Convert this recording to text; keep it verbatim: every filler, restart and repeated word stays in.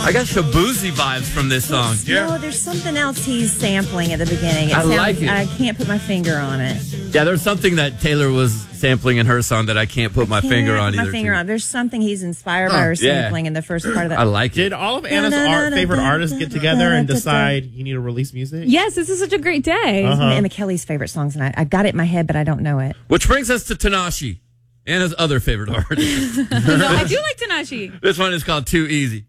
I got Shabuzi vibes from this song. Yeah. No, there's something else he's sampling at the beginning. It I sounds, like it. I can't put my finger on it. Yeah, there's something that Taylor was sampling in her song that I can't put my Can't finger on put either. my finger too. on. There's something he's inspired by her yeah. sampling in the first part of that. I like it. Did all of Anna's art, favorite artists get together and decide you need to release music? Yes, this is such a great day. Uh-huh. One of Emma Kelly's favorite songs, and I, I got it in my head, but I don't know it. Which brings us to Tanashi, Anna's other favorite artist. No, I do like Tanashi. This one is called Too Easy.